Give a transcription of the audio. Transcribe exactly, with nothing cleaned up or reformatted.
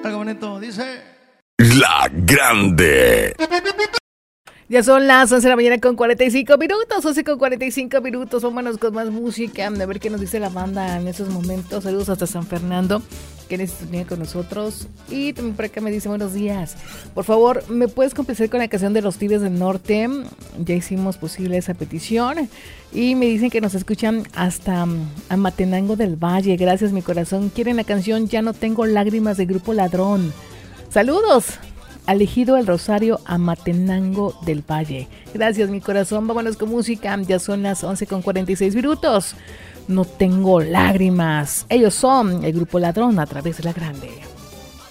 Algo bonito, dice... La Grande. Ya son las once de la mañana con cuarenta y cinco minutos, once con cuarenta y cinco minutos, vámonos con más música, a ver qué nos dice la banda en esos momentos. Saludos hasta San Fernando, que necesita con nosotros. Y también por acá me dice buenos días. Por favor, ¿me puedes complacer con la canción de Los Tigres del Norte? Ya hicimos posible esa petición. Y me dicen que nos escuchan hasta Amatenango del Valle. Gracias, mi corazón. Quieren la canción Ya no tengo lágrimas de Grupo Ladrón. Saludos. Elegido el Rosario, Amatenango del Valle. Gracias, mi corazón. Vámonos con música. Ya son las once con cuarenta y seis minutos. No tengo lágrimas. Ellos son el Grupo Ladrón a través de La Grande.